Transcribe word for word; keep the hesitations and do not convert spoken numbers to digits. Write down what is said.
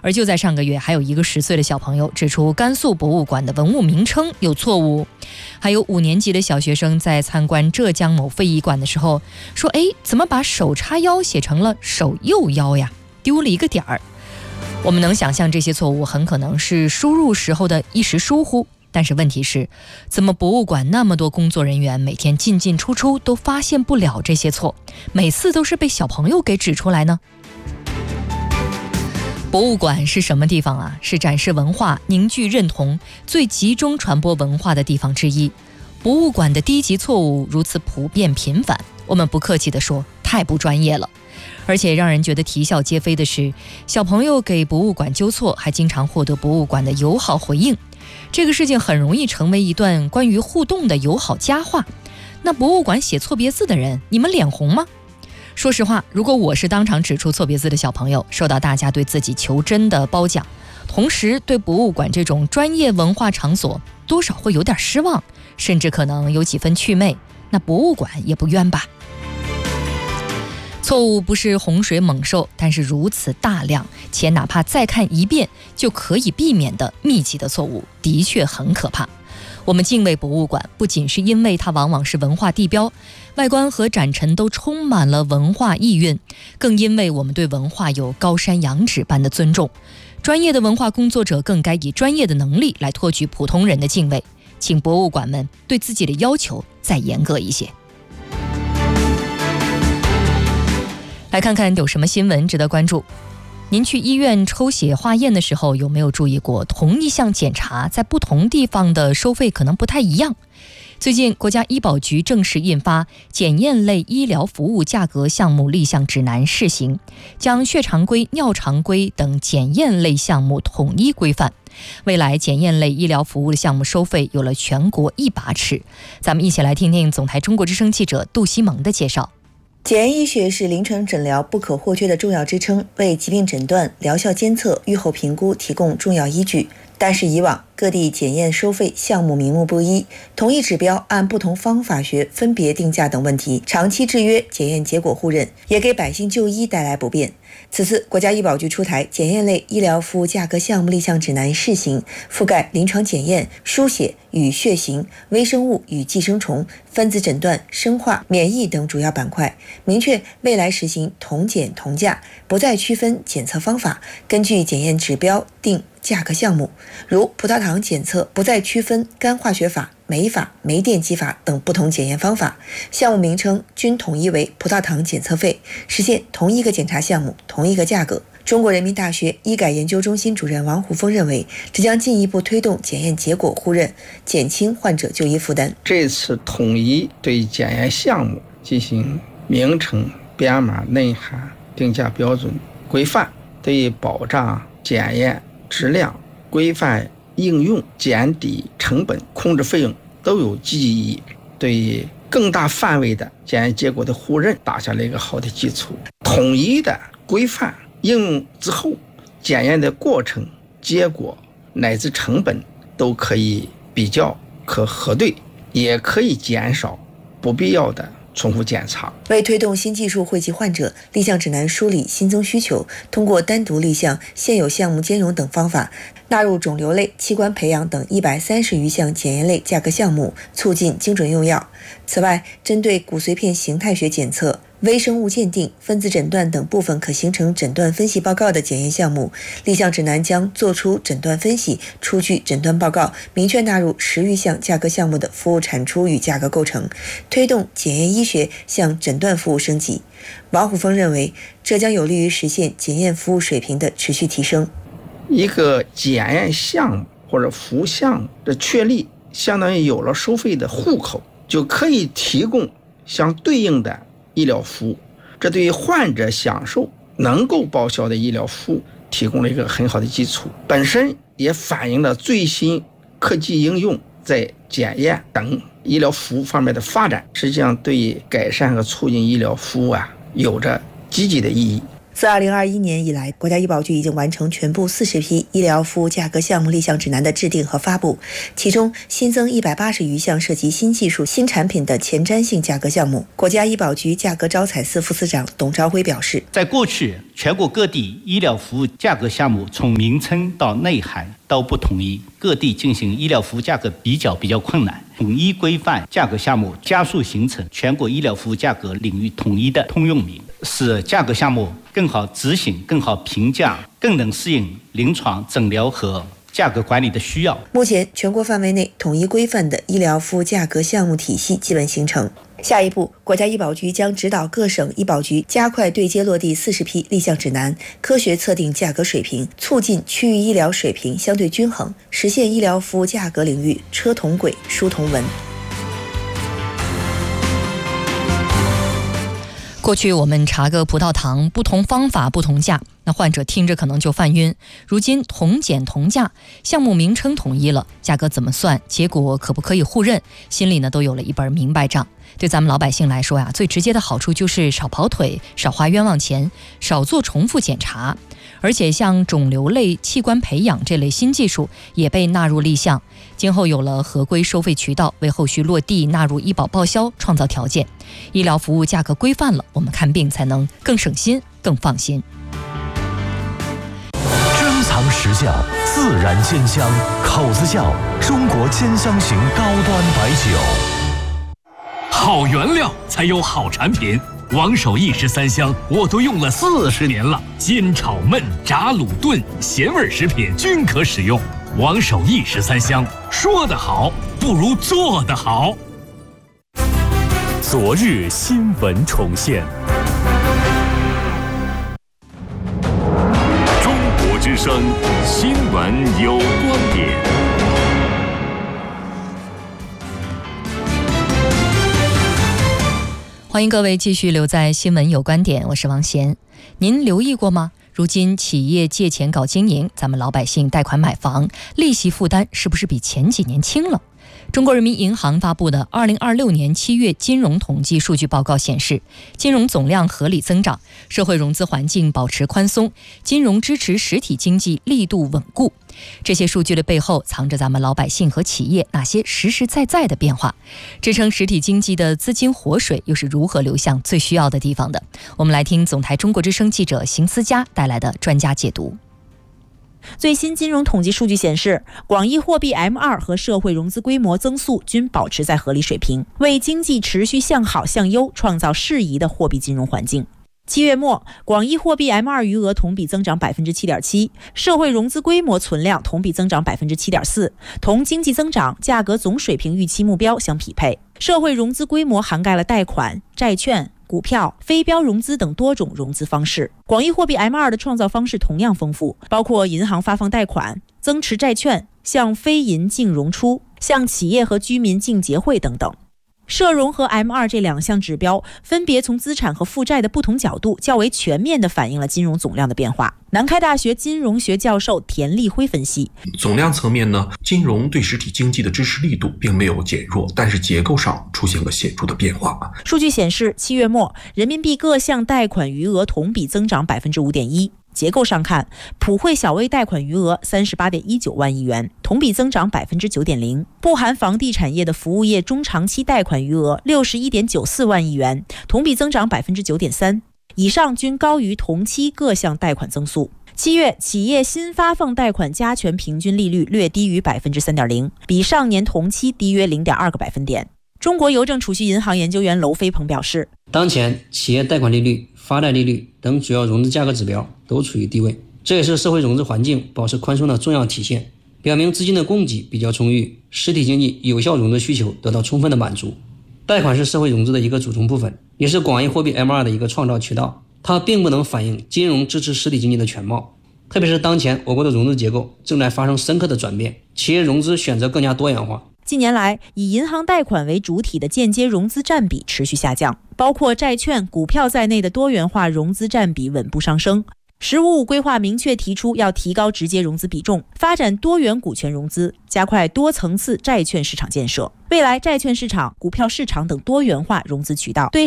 而就在上个月，还有一个十岁的小朋友指出甘肃博物馆的文物名称有错误，还有五年级的小学生在参观浙江某非遗馆的时候说，哎，怎么把手叉腰写成了手右腰呀，丢了一个点儿。我们能想象这些错误很可能是输入时候的一时疏忽，但是问题是，怎么博物馆那么多工作人员每天进进出出都发现不了这些错，每次都是被小朋友给指出来呢？博物馆是什么地方啊？是展示文化、凝聚认同、最集中传播文化的地方之一。博物馆的低级错误如此普遍频繁，我们不客气地说，太不专业了。而且让人觉得啼笑皆非的是，小朋友给博物馆纠错，还经常获得博物馆的友好回应。这个事情很容易成为一段关于互动的友好佳话。那博物馆写错别字的人，你们脸红吗？说实话，如果我是当场指出错别字的小朋友，受到大家对自己求真的褒奖，同时对博物馆这种专业文化场所多少会有点失望，甚至可能有几分祛魅，那博物馆也不冤吧。错误不是洪水猛兽，但是如此大量且哪怕再看一遍就可以避免的密集的错误，的确很可怕。我们敬畏博物馆，不仅是因为它往往是文化地标，外观和展陈都充满了文化意蕴，更因为我们对文化有高山仰止般的尊重。专业的文化工作者更该以专业的能力来托举普通人的敬畏，请博物馆们对自己的要求再严格一些。来看看有什么新闻值得关注。您去医院抽血化验的时候，有没有注意过同一项检查在不同地方的收费可能不太一样？最近国家医保局正式印发检验类医疗服务价格项目立项指南试行，将血常规、尿常规等检验类项目统一规范。未来检验类医疗服务的项目收费有了全国一把尺。咱们一起来听听总台中国之声记者杜西蒙的介绍。 检验医学是临床诊疗不可或缺的重要支撑，为疾病诊断、疗效监测、预后评估提供重要依据。但是以往各地检验收费项目名目不一，同一指标按不同方法学分别定价等问题，长期制约检验结果互认，也给百姓就医带来不便。此次国家医保局出台检验类医疗服务价格项目立项指南试行，覆盖临床检验、输血与血型、微生物与寄生虫、分子诊断、生化、免疫等主要板块，明确未来实行同检同价，不再区分检测方法，根据检验指标定价格项目。如葡萄糖检测不再区分干化学法、酶法、酶电极法等不同检验方法，项目名称均统一为葡萄糖检测费，实现同一个检查项目同一个价格。中国人民大学医改研究中心主任王虎峰认为，这将进一步推动检验结果互认，减轻患者就医负担。 这次统一对检验项目进行名称、编码、内涵、定价标准规范，对保障检验质量、规范应用、减低成本、控制费用都有积极意义，对更大范围的检验结果的互认打下了一个好的基础。统一的规范应用之后，检验的过程、结果乃至成本都可以比较、可核对，也可以减少不必要的重复检查。 为推动新技术惠及患者，立项指南梳理新增需求，通过单独立项、现有项目兼容等方法，纳入肿瘤类、器官培养等一百三十余项检验类价格项目，促进精准用药。此外，针对骨髓片形态学检测、微生物鉴定、分子诊断等部分可形成诊断分析报告的检验项目，立项指南将作出诊断分析，出具诊断报告，明确纳入十余项价格项目的服务产出与价格构成，推动检验医学向诊断服务升级。王虎峰认为，这将有利于实现检验服务水平的持续提升。 一个检验项目或者服务项目的确立，相当于有了收费的户口，就可以提供相对应的医疗服务，这对于患者享受能够报销的医疗服务提供了一个很好的基础，本身也反映了最新科技应用在检验等医疗服务方面的发展，实际上对改善和促进医疗服务啊有着积极的意义。 自二零二一年以来，国家医保局已经完成全部四十批医疗服务价格项目立项指南的制定和发布，其中新增一百八十余项涉及新技术、新产品的前瞻性价格项目。国家医保局价格招采司副司长董朝辉表示， 在过去，全国各地医疗服务价格项目从名称到内涵都不统一，各地进行医疗服务价格比较比较困难。统一规范价格项目，加速形成全国医疗服务价格领域统一的通用名，使价格项目更好执行、更好评价，更能适应临床诊疗和价格管理的需要。 目前，全国范围内统一规范的医疗服务价格项目体系基本形成。下一步，国家医保局将指导各省医保局加快对接落地四十批立项指南，科学测定价格水平，促进区域医疗水平相对均衡，实现医疗服务价格领域车同轨、书同文。 过去我们查个葡萄糖，不同方法不同价，那患者听着可能就犯晕。如今同检同价，项目名称统一了，价格怎么算，结果可不可以互认，心里呢都有了一本明白账。对咱们老百姓来说呀，最直接的好处就是少跑腿，少花冤枉钱，少做重复检查。而且像肿瘤类器官培养这类新技术也被纳入立项，今后有了合规收费渠道，为后续落地纳入医保报销创造条件。医疗服务价格规范了，我们看病才能更省心、更放心。 珍藏实效，自然鲜香，口子窖中国兼香型高端白酒。 好原料才有好产品，王守义十三香我都用了四十年了，煎炒焖炸卤炖咸味食品均可使用。王守义十三香，说得好不如做得好。 昨日新闻重现， 中国之声新闻有观点。 欢迎各位继续留在新闻有观点，我是王贤。您留意过吗？如今企业借钱搞经营，咱们老百姓贷款买房，利息负担是不是比前几年轻了？中国人民银行发布的二零二六年七月金融统计数据报告显示，金融总量合理增长，社会融资环境保持宽松，金融支持实体经济力度稳固。这些数据的背后藏着咱们老百姓和企业哪些实实在在的变化？支撑实体经济的资金活水又是如何流向最需要的地方的？我们来听总台中国之声记者邢思佳带来的专家解读。 最新金融统计数据显示，广义货币 M 二 和社会融资规模增速均保持在合理水平，为经济持续向好向优创造适宜的货币金融环境。七月末，广义货币 M 二 余额同比增长 百分之七点七， 社会融资规模存量同比增长 百分之七点四， 同经济增长、价格总水平预期目标相匹配。社会融资规模涵盖了贷款、债券、股票、非标融资等多种融资方式。广义货币 M 二 的创造方式同样丰富，包括银行发放贷款、增持债券、向非银净融出、向企业和居民净结汇等等。社融和 M 二 这两项指标分别从资产和负债的不同角度较为全面地反映了金融总量的变化。南开大学金融学教授田立辉分析， 总量层面呢，金融对实体经济的支持力度并没有减弱，但是结构上出现了显著的变化。 数据显示，七月末人民币各项贷款余额同比增长 百分之五点一。结构上看，普惠小微贷款余额 三十八点一九万亿元，同比增长 百分之九点零， 不含房地产业的服务业中长期贷款余额 六十一点九四万亿元，同比增长 百分之九点三， 以上均高于同期各项贷款增速。七月企业新发放贷款加权平均利率略低于 百分之三点零， 比上年同期低约 零点二个百分点。中国邮政储蓄银行研究员娄飞鹏表示， 当前企业贷款利率、发贷利率等主要融资价格指标都处于低位，这也是社会融资环境保持宽松的重要体现，表明资金的供给比较充裕，实体经济有效融资需求得到充分的满足。贷款是社会融资的一个组成部分，也是广义货币 M 二 的一个创造渠道，它并不能反映金融支持实体经济的全貌。特别是当前我国的融资结构正在发生深刻的转变，企业融资选择更加多元化。 近年来，以银行贷款为主体的间接融资占比持续下降，包括债券、股票在内的多元化融资占比稳步上升。十五五规划明确提出要提高直接融资比重，发展多元股权融资，加快多层次债券市场建设。未来债券市场、股票市场等多元化融资渠道对